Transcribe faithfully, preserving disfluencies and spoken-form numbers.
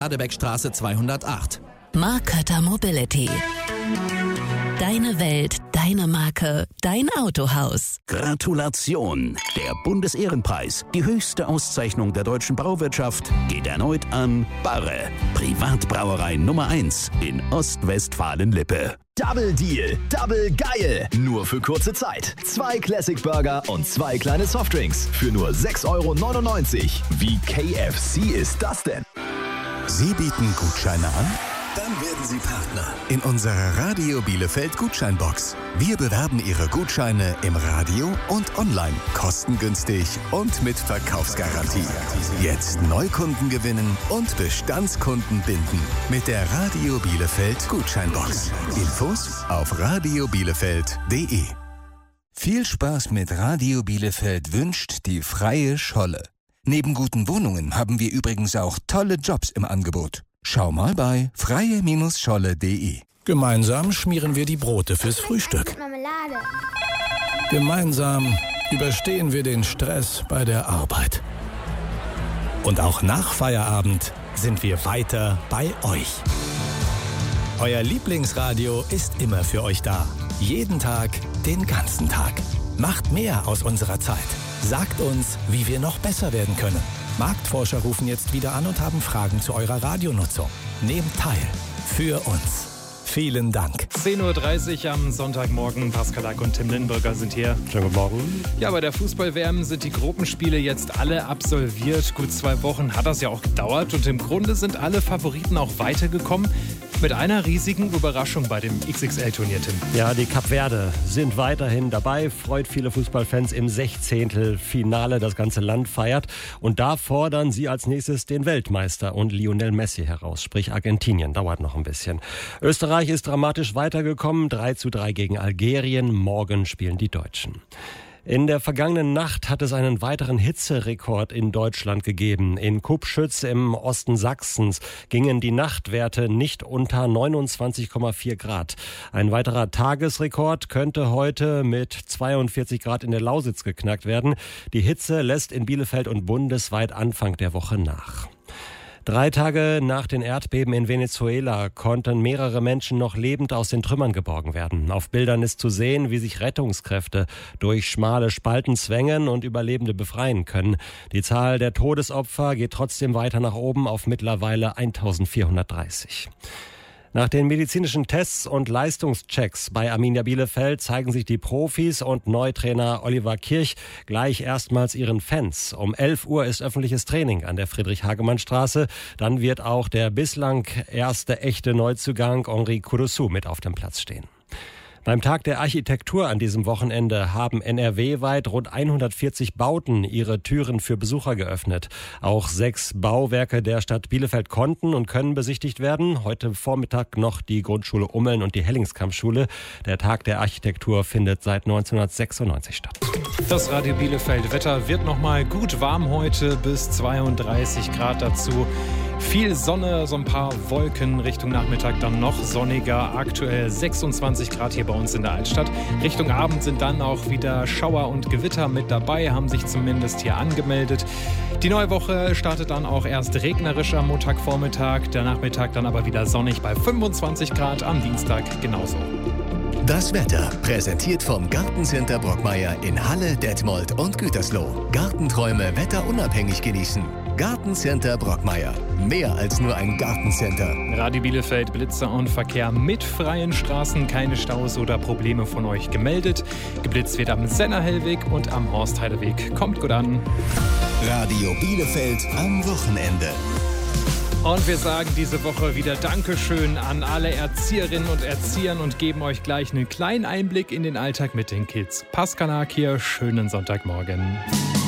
Adebeckstraße zweihundertacht. Markötter Mobility. Deine Welt, deine Marke, dein Autohaus. Gratulation! Der Bundesehrenpreis, die höchste Auszeichnung der deutschen Brauwirtschaft, geht erneut an Barre, Privatbrauerei Nummer eins in Ostwestfalen-Lippe. Double Deal, Double geil. Nur für kurze Zeit. Zwei Classic Burger und zwei kleine Softdrinks für nur sechs Euro neunundneunzig. Wie K F C ist das denn? Sie bieten Gutscheine an? Dann werden Sie Partner in unserer Radio Bielefeld Gutscheinbox. Wir bewerben Ihre Gutscheine im Radio und online, kostengünstig und mit Verkaufsgarantie. Jetzt Neukunden gewinnen und Bestandskunden binden mit der Radio Bielefeld Gutscheinbox. Infos auf radio bielefeld punkt de. Viel Spaß mit Radio Bielefeld wünscht die Freie Scholle. Neben guten Wohnungen haben wir übrigens auch tolle Jobs im Angebot. Schau mal bei freie Scholle punkt de. Gemeinsam schmieren wir die Brote fürs Frühstück. Marmelade. Gemeinsam überstehen wir den Stress bei der Arbeit. Und auch nach Feierabend sind wir weiter bei euch. Euer Lieblingsradio ist immer für euch da. Jeden Tag, den ganzen Tag. Macht mehr aus unserer Zeit. Sagt uns, wie wir noch besser werden können. Marktforscher rufen jetzt wieder an und haben Fragen zu eurer Radionutzung. Nehmt teil. Für uns. Vielen Dank. zehn Uhr dreißig am Sonntagmorgen. Pascal Lack und Tim Lindberger sind hier. Schönen guten Morgen. Ja, bei der Fußball-W M sind die Gruppenspiele jetzt alle absolviert. Gut zwei Wochen hat das ja auch gedauert. Und im Grunde sind alle Favoriten auch weitergekommen. Mit einer riesigen Überraschung bei dem X X L-Turnier, Tim. Ja, die Kap Verde sind weiterhin dabei. Freut viele Fußballfans im Sechzehntelfinale. Das ganze Land feiert. Und da fordern sie als nächstes den Weltmeister und Lionel Messi heraus. Sprich Argentinien. Dauert noch ein bisschen. Österreich ist dramatisch weitergekommen. drei zu drei gegen Algerien. Morgen spielen die Deutschen. In der vergangenen Nacht hat es einen weiteren Hitzerekord in Deutschland gegeben. In Kubschütz im Osten Sachsens gingen die Nachtwerte nicht unter neunundzwanzig Komma vier Grad. Ein weiterer Tagesrekord könnte heute mit zweiundvierzig Grad in der Lausitz geknackt werden. Die Hitze lässt in Bielefeld und bundesweit Anfang der Woche nach. Drei Tage nach den Erdbeben in Venezuela konnten mehrere Menschen noch lebend aus den Trümmern geborgen werden. Auf Bildern ist zu sehen, wie sich Rettungskräfte durch schmale Spalten zwängen und Überlebende befreien können. Die Zahl der Todesopfer geht trotzdem weiter nach oben auf mittlerweile eintausendvierhundertdreißig. Nach den medizinischen Tests und Leistungschecks bei Arminia Bielefeld zeigen sich die Profis und Neutrainer Oliver Kirch gleich erstmals ihren Fans. Um elf Uhr ist öffentliches Training an der Friedrich-Hagemann-Straße. Dann wird auch der bislang erste echte Neuzugang Henri Kurusu mit auf dem Platz stehen. Beim Tag der Architektur an diesem Wochenende haben N R W-weit rund hundertvierzig Bauten ihre Türen für Besucher geöffnet. Auch sechs Bauwerke der Stadt Bielefeld konnten und können besichtigt werden. Heute Vormittag noch die Grundschule Ummeln und die Hellingskamp-Schule. Der Tag der Architektur findet seit neunzehnhundertsechsundneunzig statt. Das Radio Bielefeld Wetter wird noch mal gut warm heute, bis zweiunddreißig Grad dazu. Viel Sonne, so ein paar Wolken, Richtung Nachmittag dann noch sonniger. Aktuell sechsundzwanzig Grad hier bei uns in der Altstadt. Richtung Abend sind dann auch wieder Schauer und Gewitter mit dabei, haben sich zumindest hier angemeldet. Die neue Woche startet dann auch erst regnerisch am Montagvormittag, der Nachmittag dann aber wieder sonnig bei fünfundzwanzig Grad, am Dienstag genauso. Das Wetter präsentiert vom Gartencenter Brockmeier in Halle, Detmold und Gütersloh. Gartenträume wetterunabhängig genießen. Gartencenter Brockmeier. Mehr als nur ein Gartencenter. Radio Bielefeld, Blitzer und Verkehr mit freien Straßen. Keine Staus oder Probleme von euch gemeldet. Geblitzt wird am Senner-Hellweg und am Horst-Heide-Weg. Kommt gut an. Radio Bielefeld am Wochenende. Und wir sagen diese Woche wieder Dankeschön an alle Erzieherinnen und Erziehern und geben euch gleich einen kleinen Einblick in den Alltag mit den Kids. Pascal Lack hier, schönen Sonntagmorgen.